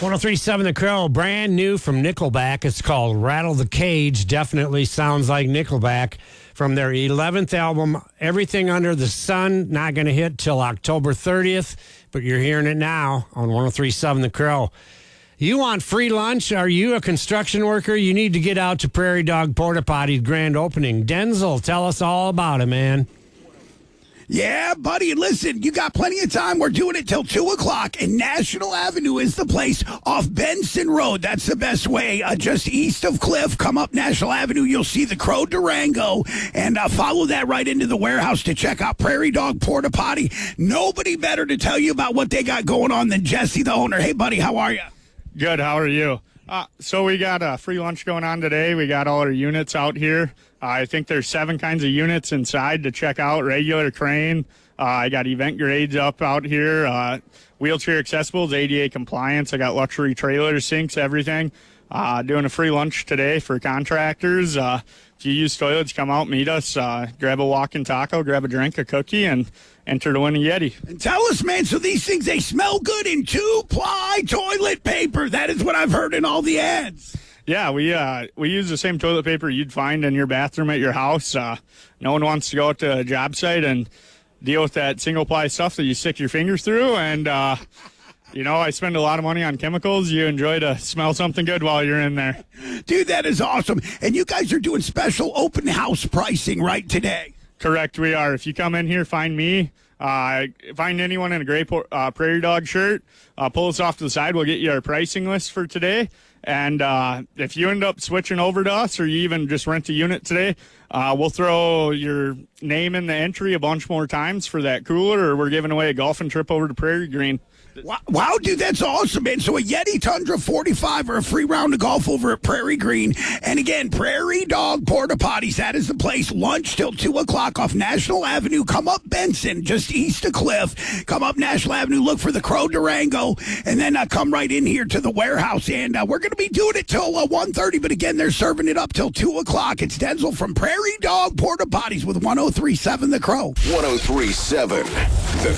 1037 The Crow, brand new from Nickelback. It's called Rattle the Cage. Definitely sounds like Nickelback. From their 11th album, Everything Under the Sun. Not going to hit till October 30th, but you're hearing it now on 1037 The Crow. You want free lunch? Are you a construction worker? You need to get out to Prairie Dog Porta Potty's grand opening. Denzel, tell us all about it, man. Yeah, buddy, and listen, you got plenty of time. We're doing it till 2 o'clock, and National Avenue is the place off Benson Road. That's the best way. Just east of Cliff, come up National Avenue. You'll see the Crow Durango, and follow that right into the warehouse to check out Prairie Dog Porta Potty. Nobody better to tell you about what they got going on than Jesse, the owner. Hey, buddy, how are you? Good, how are you? So we got a free lunch going on today. We got all our units out here. I think there's 7 kinds of units inside to check out. Regular, crane. I got event grades up out here. Wheelchair accessible, ADA compliance. I got luxury trailers, sinks, everything. Doing a free lunch today for contractors. If you use toilets, come out, meet us. Grab a walk-in taco, grab a drink, a cookie, and enter to win a Yeti. And tell us, man, so these things, they smell good in 2-ply toilet paper. That is what I've heard in all the ads. Yeah, we use the same toilet paper you'd find in your bathroom at your house. No one wants to go out to a job site and deal with that single-ply stuff that you stick your fingers through. And, I spend a lot of money on chemicals. You enjoy to smell something good while you're in there. Dude, that is awesome. And you guys are doing special open house pricing right today. Correct, we are. If you come in here, find me. Find anyone in a gray Prairie Dog shirt. Pull us off to the side. We'll get you our pricing list for today. And if you end up switching over to us or you even just rent a unit today, we'll throw your name in the entry a bunch more times for that cooler, or we're giving away a golfing trip over to Prairie Green. Wow, dude, that's awesome, man. So a Yeti Tundra 45 or a free round of golf over at Prairie Green. And again, Prairie Dog Porta Potties, that is the place. Lunch till 2 o'clock off National Avenue. Come up Benson, just east of Cliff. Come up National Avenue, look for the Crow Durango, and then come right in here to the warehouse. And we're going to be doing it till 1:30, but again, they're serving it up till 2 o'clock. It's Denzel from Prairie Dog Porta Potties with 1037 The Crow. 1037 The